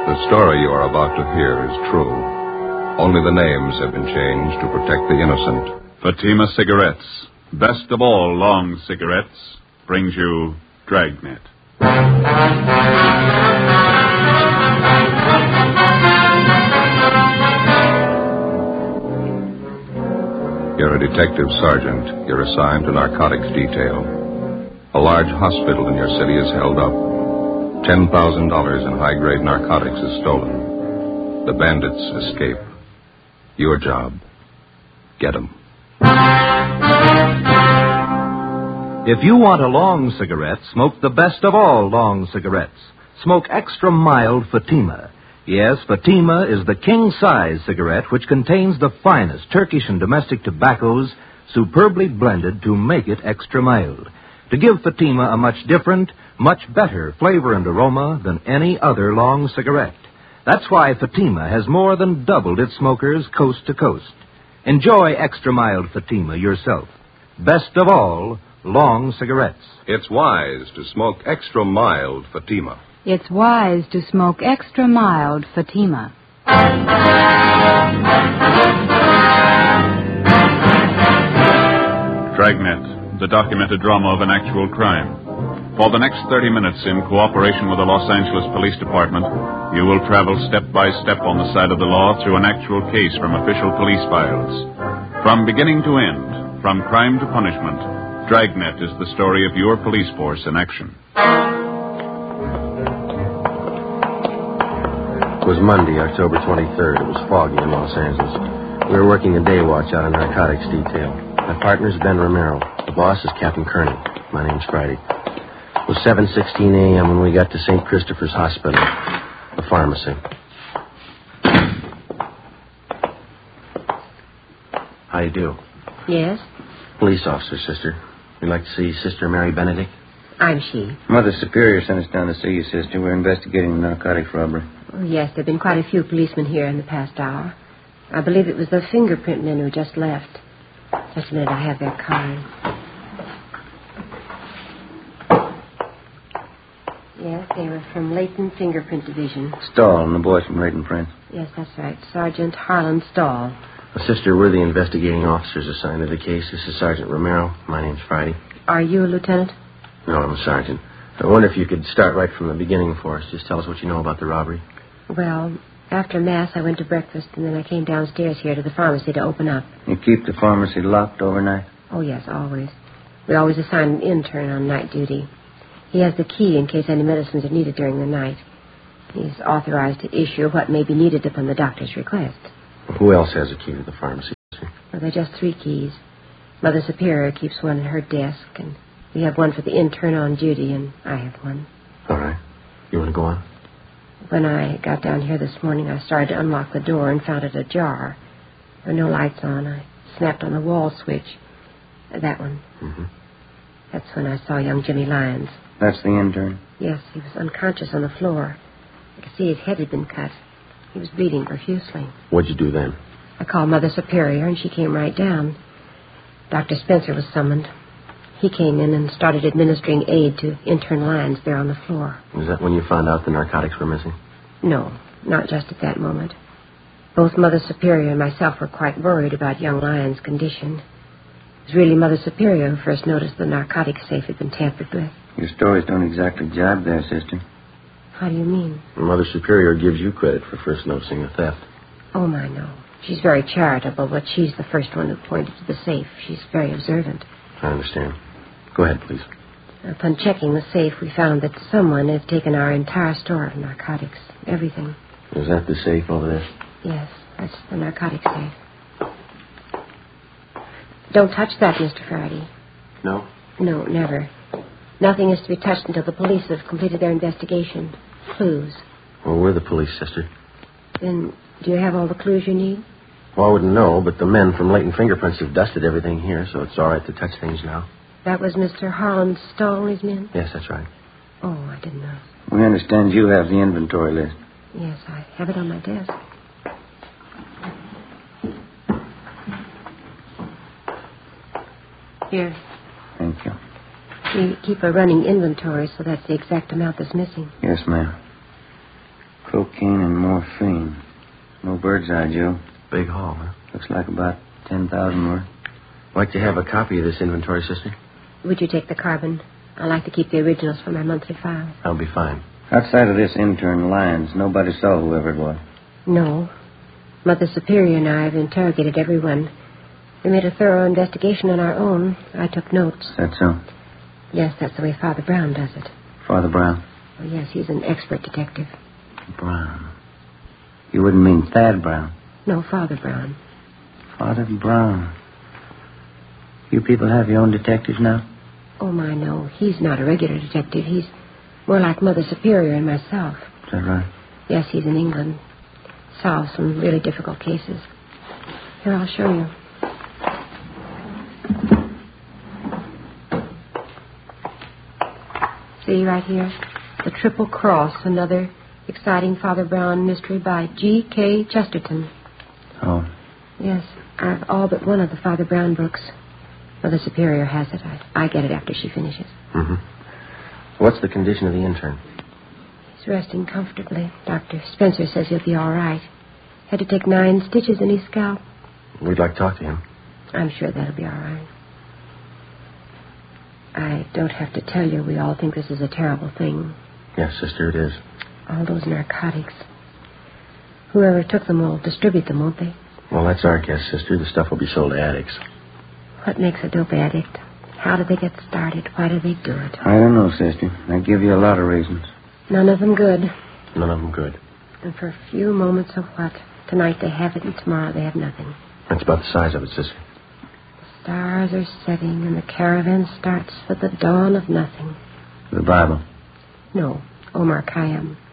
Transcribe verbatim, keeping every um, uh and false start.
The story you are about to hear is true. Only the names have been changed to protect the innocent. Fatima Cigarettes, best of all long cigarettes, brings you Dragnet. You're a detective sergeant. You're assigned to narcotics detail. A large hospital in your city is held up. Ten thousand dollars in high-grade narcotics is stolen. The bandits escape. Your job, get them. If you want a long cigarette, smoke the best of all long cigarettes. Smoke extra mild Fatima. Yes, Fatima is the king-size cigarette which contains the finest Turkish and domestic tobaccos superbly blended to make it extra mild, to give Fatima a much different, much better flavor and aroma than any other long cigarette. That's why Fatima has more than doubled its smokers coast to coast. Enjoy extra mild Fatima yourself. Best of all, long cigarettes. It's wise to smoke extra mild Fatima. It's wise to smoke extra mild Fatima. Dragnet, the documented drama of an actual crime. For the next thirty minutes, in cooperation with the Los Angeles Police Department, you will travel step by step on the side of the law through an actual case from official police files. From beginning to end, from crime to punishment, Dragnet is the story of your police force in action. It was Monday, October twenty-third. It was foggy in Los Angeles. We were working a day watch out of narcotics detail. My partner's Ben Romero. The boss is Captain Kearney. My name's Friday. It was seven sixteen a.m. when we got to Saint Christopher's Hospital, the pharmacy. How you do? Yes? Police officer, sister. We'd like to see Sister Mary Benedict. I'm she. Mother Superior sent us down to see you, sister. We're investigating the narcotics robbery. Oh, yes, there have been quite a few policemen here in the past hour. I believe it was the fingerprint men who just left. Just a minute, I have their card. Yes, they were from Leighton Fingerprint Division. Stahl and the boys from Leighton Print. Yes, that's right. Sergeant Harlan Stahl. Well, sister, we're the investigating officers assigned to the case. This is Sergeant Romero. My name's Friday. Are you a lieutenant? No, I'm a sergeant. I wonder if you could start right from the beginning for us. Just tell us what you know about the robbery. Well, after Mass, I went to breakfast, and then I came downstairs here to the pharmacy to open up. You keep the pharmacy locked overnight? Oh, yes, always. We always assign an intern on night duty. He has the key in case any medicines are needed during the night. He's authorized to issue what may be needed upon the doctor's request. Who else has a key to the pharmacy? Well, there are just three keys. Mother Superior keeps one in her desk, and we have one for the intern on duty, and I have one. All right. You want to go on? When I got down here this morning, I started to unlock the door and found it ajar. There were no lights on. I snapped on the wall switch. That one. Mm-hmm. That's when I saw young Jimmy Lyons. That's the intern? Yes, he was unconscious on the floor. I could see his head had been cut. He was bleeding profusely. What'd you do then? I called Mother Superior, and she came right down. Doctor Spencer was summoned. He came in and started administering aid to intern Lyons there on the floor. Was that when you found out the narcotics were missing? No, not just at that moment. Both Mother Superior and myself were quite worried about young Lyons' condition. It was really Mother Superior who first noticed the narcotics safe had been tampered with. Your stories don't exactly jibe there, sister. How do you mean? Mother Superior gives you credit for first noticing the theft. Oh, my, no. She's very charitable, but she's the first one who pointed to the safe. She's very observant. I understand. Go ahead, please. Upon checking the safe, we found that someone had taken our entire store of narcotics. Everything. Is that the safe over there? Yes, that's the narcotics safe. Don't touch that, Mister Faraday. No? No, never. Nothing is to be touched until the police have completed their investigation. Clues. Well, we're the police, sister. Then, do you have all the clues you need? Well, I wouldn't know, but the men from Leighton Fingerprints have dusted everything here, so it's all right to touch things now. That was Mister Harlan Stahl and his men? Yes, that's right. Oh, I didn't know. We understand you have the inventory list. Yes, I have it on my desk. Here. Thank you. We keep a running inventory, so that's the exact amount that's missing. Yes, ma'am. Cocaine cocaine and morphine. No bird's eye, Joe. Big haul, huh? Looks like about ten thousand worth. Like to have a copy of this inventory, sister? Would you take the carbon? I like to keep the originals for my monthly file. That'll be fine. Outside of this intern, Lyons, nobody saw whoever it was. No. Mother Superior and I have interrogated everyone. We made a thorough investigation on our own. I took notes. Is that so? Yes, that's the way Father Brown does it. Father Brown? Oh, yes, he's an expert detective. Brown. You wouldn't mean Thad Brown? No, Father Brown. Father Brown. You people have your own detectives now? Oh, my, no. He's not a regular detective. He's more like Mother Superior and myself. Is that right? Yes, he's in England. Solves some really difficult cases. Here, I'll show you. See right here? The Triple Cross, another exciting Father Brown mystery by G K Chesterton. Oh. Yes, I've all but one of the Father Brown books. Mother Superior has it. I, I get it after she finishes. Mm-hmm. What's the condition of the intern? He's resting comfortably. Doctor Spencer says he'll be all right. Had to take nine stitches in his scalp. We'd like to talk to him. I'm sure that'll be all right. I don't have to tell you we all think this is a terrible thing. Yes, sister, it is. All those narcotics. Whoever took them will distribute them, won't they? Well, that's our guess, sister. The stuff will be sold to addicts. What makes a dope addict? How do they get started? Why do they do it? I don't know, sister. I give you a lot of reasons. None of them good. None of them good. And for a few moments of what? Tonight they have it and tomorrow they have nothing. That's about the size of it, sister. The stars are setting and the caravan starts for the dawn of nothing. The Bible. No, Omar Khayyam.